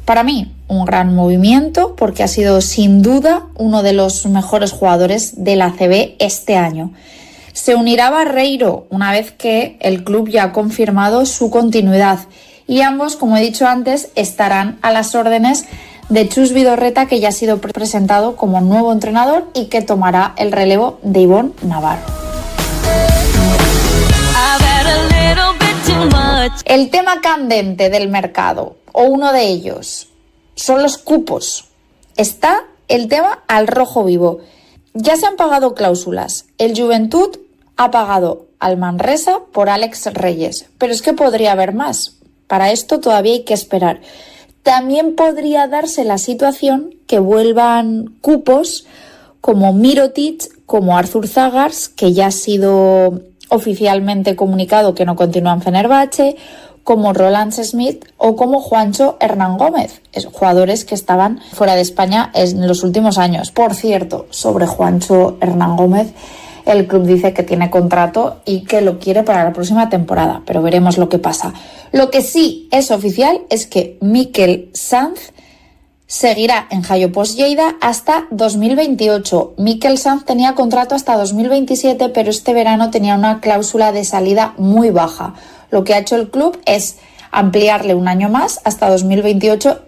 Para mí, un gran movimiento porque ha sido sin duda uno de los mejores jugadores del ACB este año. Se unirá Barreiro una vez que el club ya ha confirmado su continuidad y ambos, como he dicho antes, estarán a las órdenes de Chus Vidorreta, que ya ha sido presentado como nuevo entrenador y que tomará el relevo de Ivonne Navarro. El tema candente del mercado, o uno de ellos, son los cupos. Está el tema al rojo vivo. Ya se han pagado cláusulas. El Juventud ha pagado al Manresa por Alex Reyes, pero es que podría haber más. Para esto todavía hay que esperar. También podría darse la situación que vuelvan cupos como Mirotic, como Arthur Zagars, que ya ha sido oficialmente comunicado que no continúa en Fenerbahce, como Roland Smith o como Juancho Hernán Gómez, jugadores que estaban fuera de España en los últimos años. Por cierto, sobre Juancho Hernán Gómez, el club dice que tiene contrato y que lo quiere para la próxima temporada, pero veremos lo que pasa. Lo que sí es oficial es que Mikel Sanz seguirá en Jayopos Lleida hasta 2028. Mikel Sanz tenía contrato hasta 2027, pero este verano tenía una cláusula de salida muy baja. Lo que ha hecho el club es ampliarle un año más hasta 2028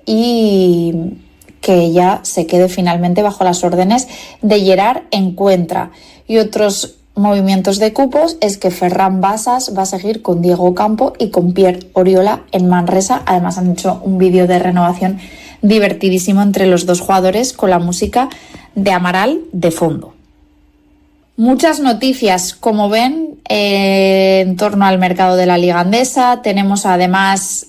y que ya se quede finalmente bajo las órdenes de Gerard Encuentra. Y otros movimientos de cupos es que Ferran Basas va a seguir con Diego Campo y con Pierre Oriola en Manresa. Además han hecho un vídeo de renovación divertidísimo entre los dos jugadores con la música de Amaral de fondo. Muchas noticias, como ven, en torno al mercado de la Liga Andesa. Tenemos además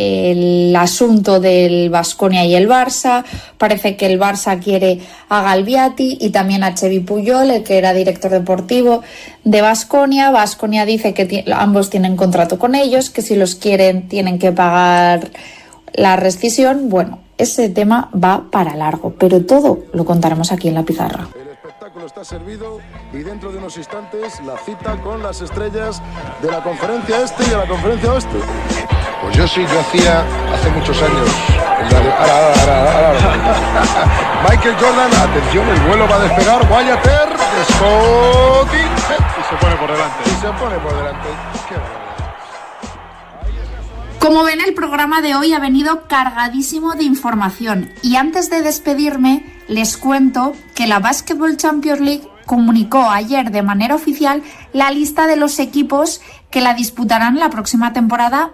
el asunto del Baskonia y el Barça. Parece que el Barça quiere a Galbiati y también a Xevi Puyol, el que era director deportivo de Baskonia. Baskonia dice que ambos tienen contrato con ellos, que si los quieren tienen que pagar la rescisión. Bueno, ese tema va para largo, pero todo lo contaremos aquí en La Pizarra. El espectáculo está servido y dentro de unos instantes la cita con las estrellas de la conferencia este y de la conferencia oeste. Pues yo hacía hace muchos años. Michael Jordan, atención, el vuelo va a despegar. Wyatt Earp, Scotty, y se pone por delante. Qué barbaridad. Como ven, el programa de hoy ha venido cargadísimo de información y antes de despedirme les cuento que la Basketball Champions League comunicó ayer de manera oficial la lista de los equipos que la disputarán la próxima temporada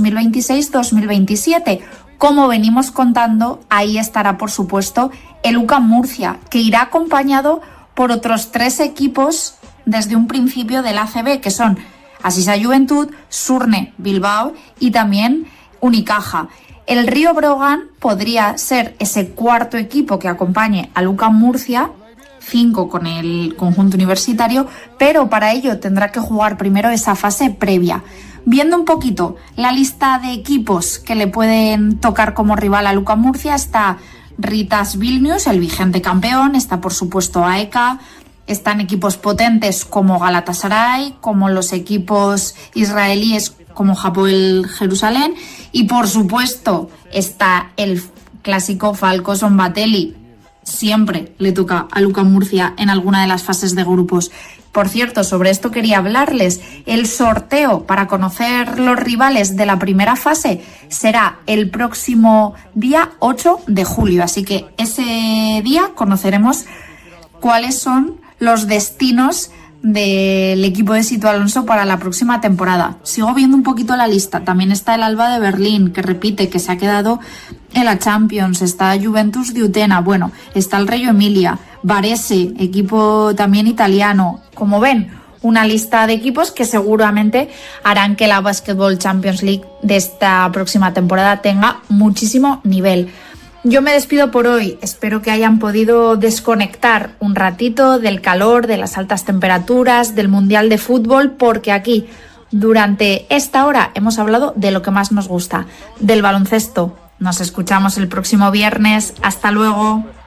2026-2027. Como venimos contando, ahí estará por supuesto el UCAM Murcia, que irá acompañado por otros 3 equipos desde un principio del ACB, que son Asisa Juventud, Surne Bilbao y también Unicaja. El Río Brogan podría ser ese cuarto equipo que acompañe al UCAM Murcia, 5 con el conjunto universitario, pero para ello tendrá que jugar primero esa fase previa. Viendo un poquito la lista de equipos que le pueden tocar como rival al UCAM Murcia, está Ritas Vilnius, el vigente campeón, está por supuesto AEK, están equipos potentes como Galatasaray, como los equipos israelíes como Hapoel Jerusalén y por supuesto está el clásico Falco Sonbatelli. Siempre le toca a UCAM Murcia en alguna de las fases de grupos. Por cierto, sobre esto quería hablarles. El sorteo para conocer los rivales de la primera fase será el próximo día 8 de julio. Así que ese día conoceremos cuáles son los destinos del equipo de Sito Alonso para la próxima temporada. Sigo viendo un poquito la lista. También está el Alba de Berlín, que repite, que se ha quedado en la Champions. Está Juventus de Utena. Bueno, está el Reggio Emilia. Varese, equipo también italiano. Como ven, una lista de equipos que seguramente harán que la Basketball Champions League de esta próxima temporada tenga muchísimo nivel. Yo me despido por hoy, espero que hayan podido desconectar un ratito del calor, de las altas temperaturas, del Mundial de Fútbol, porque aquí, durante esta hora, hemos hablado de lo que más nos gusta, del baloncesto. Nos escuchamos el próximo viernes, hasta luego.